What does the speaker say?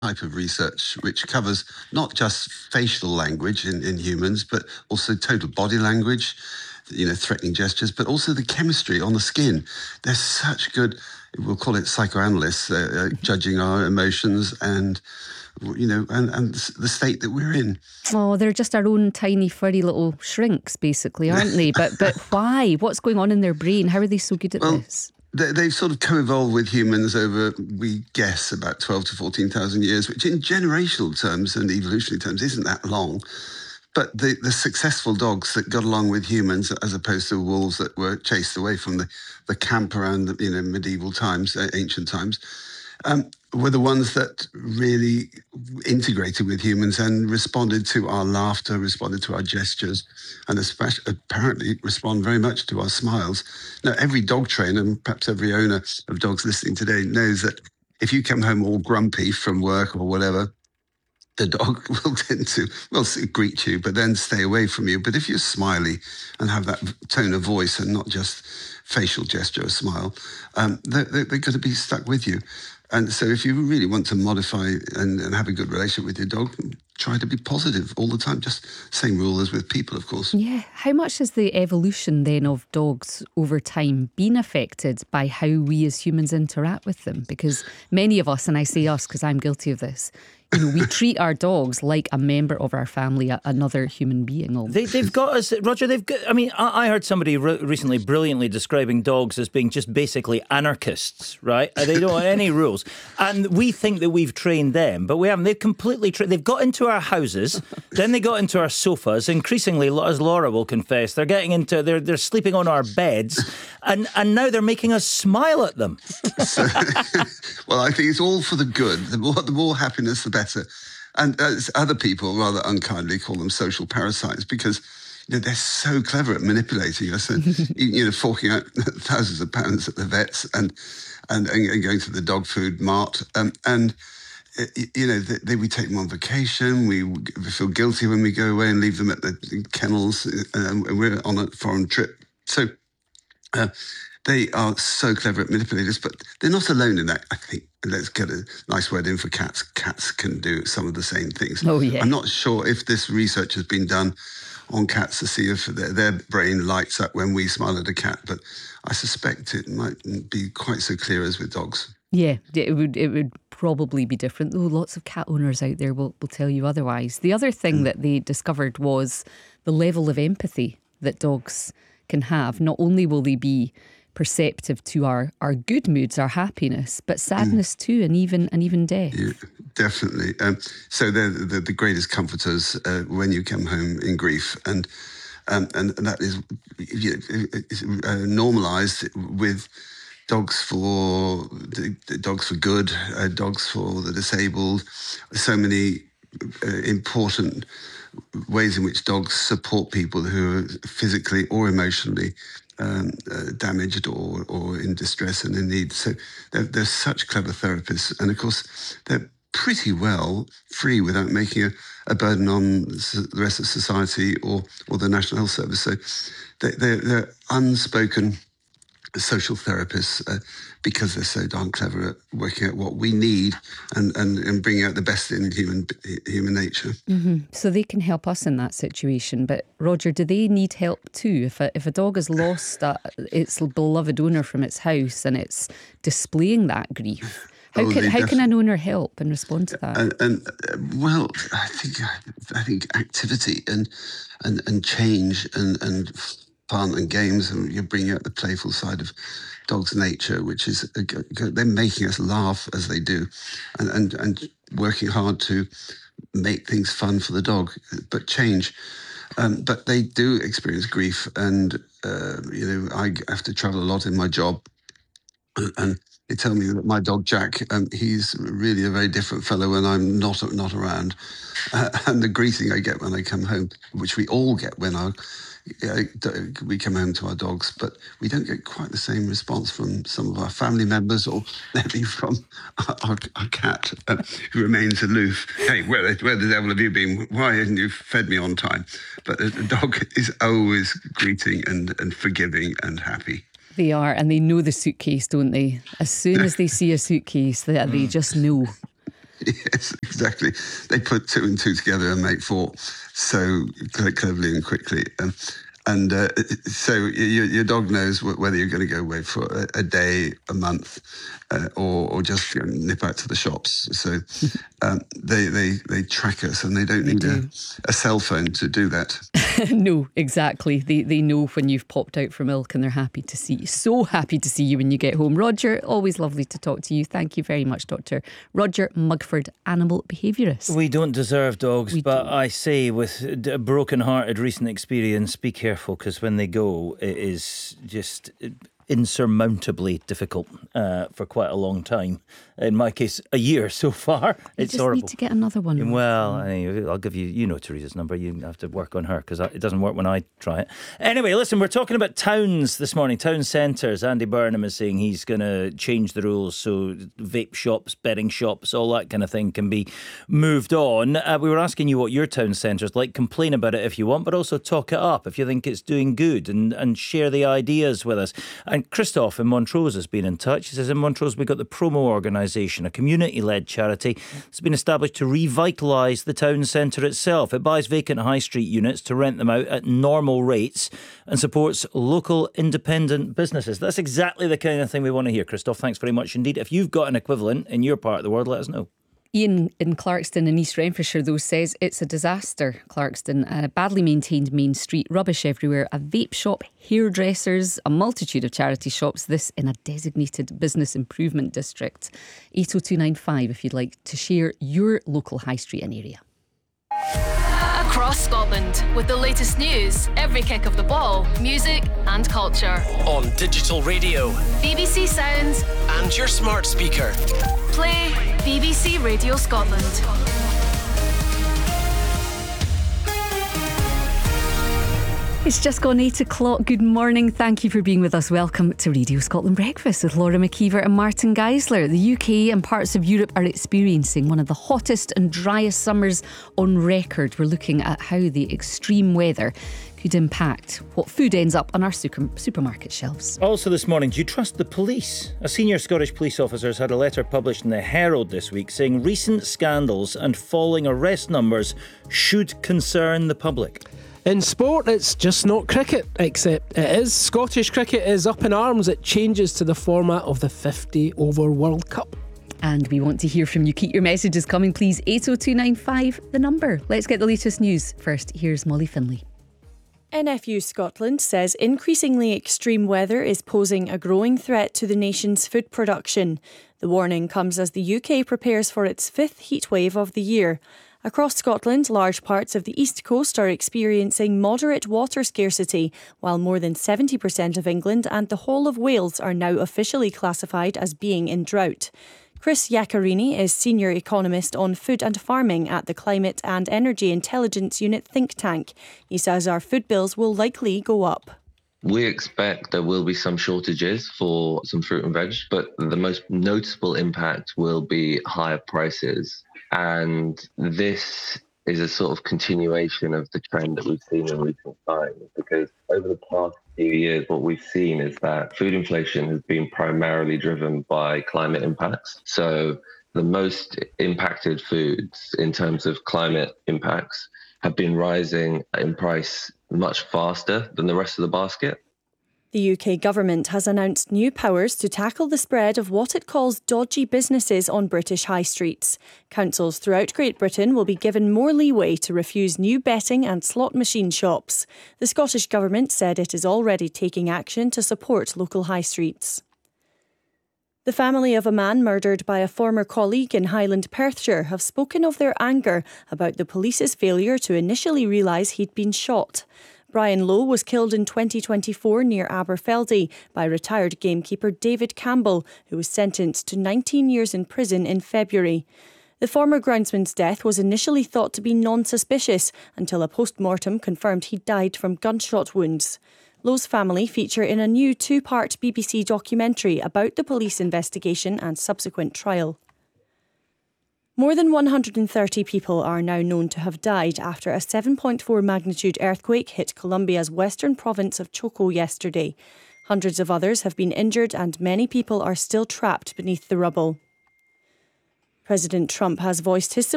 type of research which covers not just facial language in humans, but also total body language, threatening gestures, but also the chemistry on the skin. They're such good, we'll call it psychoanalysts, judging our emotions and the state that we're in. Oh, they're just our own tiny furry little shrinks, basically, aren't they? But why? What's going on in their brain? How are they so good at this? They've sort of co-evolved with humans over, we guess, about 12 to 14,000 years, which in generational terms and evolutionary terms isn't that long. But the successful dogs that got along with humans, as opposed to wolves that were chased away from the camp around the medieval times, ancient times, were the ones that really integrated with humans and responded to our laughter, responded to our gestures, and especially apparently respond very much to our smiles. Now, every dog trainer, and perhaps every owner of dogs listening today, knows that if you come home all grumpy from work or whatever, the dog will tend to, greet you, but then stay away from you. But if you're smiley and have that tone of voice and not just facial gesture or smile, they're going to be stuck with you. And so if you really want to modify and have a good relationship with your dog, try to be positive all the time. Just same rule as with people, of course. Yeah. How much has the evolution then of dogs over time been affected by how we as humans interact with them? Because many of us, and I say us because I'm guilty of this, we treat our dogs like a member of our family, another human being. They've got us, Roger. I heard somebody recently brilliantly describing dogs as being just basically anarchists, right? They don't have any rules, and we think that we've trained them, but we haven't. They've completely they've got into our houses, then they got into our sofas. Increasingly, as Laura will confess, they're getting into they're sleeping on our beds, and now they're making us smile at them. Well, I think it's all for the good. The more happiness, the better. And other people rather unkindly call them social parasites because they're so clever at manipulating us and forking out thousands of pounds at the vets and going to the dog food mart we take them on vacation. We feel guilty when we go away and leave them at the kennels and we're on a foreign trip. So they are so clever at manipulating us, but they're not alone in that, I think. Let's get a nice word in for cats. Cats can do some of the same things. Oh, yeah. I'm not sure if this research has been done on cats to see if their brain lights up when we smile at a cat, but I suspect it might be quite so clear as with dogs. Yeah, it would probably be different, though lots of cat owners out there will tell you otherwise. The other thing that they discovered was the level of empathy that dogs can have. Not only will they be perceptive to our good moods, our happiness, but sadness too, and even death. Yeah, definitely. So they're the greatest comforters when you come home in grief, and that is normalised with dogs for good, dogs for the disabled. So many important ways in which dogs support people who are physically or emotionally damaged or in distress and in need. So they're such clever therapists. And of course, they're pretty well free without making a burden on the rest of society or the National Health Service. So they're unspoken social therapists because they're so darn clever at working out what we need and bringing out the best in human nature. Mm-hmm. So they can help us in that situation. But Roger, do they need help too? If a dog has lost its beloved owner from its house and it's displaying that grief, how can an owner help and respond to that? Well, I think activity and change and fun and games, and you're bringing out the playful side of dogs' nature, which is they're making us laugh as they do, and working hard to make things fun for the dog, but change. But they do experience grief, and I have to travel a lot in my job, and they tell me that my dog Jack, he's really a very different fellow when I'm not around, and the greeting I get when I come home, which we all get when we come home to our dogs, but we don't get quite the same response from some of our family members or maybe from our cat, who remains aloof. Hey, where the devil have you been? Why haven't you fed me on time? But the dog is always greeting and forgiving and happy. They are, and they know the suitcase, don't they? As soon as they see a suitcase, they just know. Yes, exactly. They put 2 and 2 together and make 4 so cleverly and quickly. So your dog knows whether you're going to go away for a day, a month, or just nip out to the shops. So they track us, and they don't need a cell phone to do that. No, exactly. They know when you've popped out for milk, and they're happy to see you. So happy to see you when you get home. Roger, always lovely to talk to you. Thank you very much, Dr. Roger Mugford, animal behaviourist. We don't deserve dogs, but don't. I say with a broken-hearted recent experience, be careful, because when they go, it is just insurmountably difficult for quite a long time. In my case, a year so far. It's just horrible. Need to get another one. Well, I'll give you, Teresa's number. You have to work on her, because it doesn't work when I try it. Anyway, listen, we're talking about towns this morning, town centres. Andy Burnham is saying he's going to change the rules so vape shops, betting shops, all that kind of thing can be moved on. We were asking you what your town centre's like. Complain about it if you want, but also talk it up if you think it's doing good, and share the ideas with us. And Christoph in Montrose has been in touch. He says, in Montrose we've got the Promo Organisation, a community-led charity that's been established to revitalise the town centre itself. It buys vacant high street units to rent them out at normal rates and supports local independent businesses. That's exactly the kind of thing we want to hear, Christoph. Thanks very much indeed. If you've got an equivalent in your part of the world, let us know. Ian in Clarkston in East Renfrewshire, though, says it's a disaster. Clarkston, a badly maintained main street, rubbish everywhere, a vape shop, hairdressers, a multitude of charity shops, this in a designated business improvement district. 80295 if you'd like to share your local high street and area. Across Scotland, with the latest news, every kick of the ball, music and culture. On digital radio, BBC Sounds and your smart speaker. Play BBC Radio Scotland. It's just gone 8 o'clock. Good morning. Thank you for being with us. Welcome to Radio Scotland Breakfast with Laura McKeever and Martin Geisler. The UK and parts of Europe are experiencing one of the hottest and driest summers on record. We're looking at how the extreme weather could impact what food ends up on our supermarket shelves. Also this morning, do you trust the police? A senior Scottish police officer has had a letter published in the Herald this week saying recent scandals and falling arrest numbers should concern the public. In sport, it's just not cricket, except it is. Scottish cricket is up in arms at changes to the format of the 50 over World Cup. And we want to hear from you. Keep your messages coming, please. 80295, the number. Let's get the latest news. First, here's Molly Finlay. NFU Scotland says increasingly extreme weather is posing a growing threat to the nation's food production. The warning comes as the UK prepares for its 5th heatwave of the year. Across Scotland, large parts of the east coast are experiencing moderate water scarcity, while more than 70% of England and the whole of Wales are now officially classified as being in drought. Chris Iaccarini is Senior Economist on Food and Farming at the Climate and Energy Intelligence Unit think tank. He says our food bills will likely go up. We expect there will be some shortages for some fruit and veg, but the most noticeable impact will be higher prices. And this is a sort of continuation of the trend that we've seen in recent times, because over the past few years, what we've seen is that food inflation has been primarily driven by climate impacts. So the most impacted foods in terms of climate impacts have been rising in price much faster than the rest of the basket. The UK government has announced new powers to tackle the spread of what it calls dodgy businesses on British high streets. Councils throughout Great Britain will be given more leeway to refuse new betting and slot machine shops. The Scottish Government said it is already taking action to support local high streets. The family of a man murdered by a former colleague in Highland Perthshire have spoken of their anger about the police's failure to initially realise he'd been shot. Brian Lowe was killed in 2024 near Aberfeldy by retired gamekeeper David Campbell, who was sentenced to 19 years in prison in February. The former groundsman's death was initially thought to be non-suspicious until a post-mortem confirmed he died from gunshot wounds. Lowe's family feature in a new 2-part BBC documentary about the police investigation and subsequent trial. More than 130 people are now known to have died after a 7.4 magnitude earthquake hit Colombia's western province of Choco yesterday. Hundreds of others have been injured and many people are still trapped beneath the rubble. President Trump has voiced his